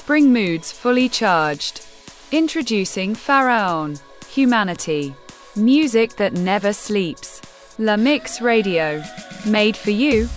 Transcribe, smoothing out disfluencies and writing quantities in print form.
spring moods fully charged. Introducing Pharaon, Humanity. Music that never sleeps. La Mix Radio. Made for you,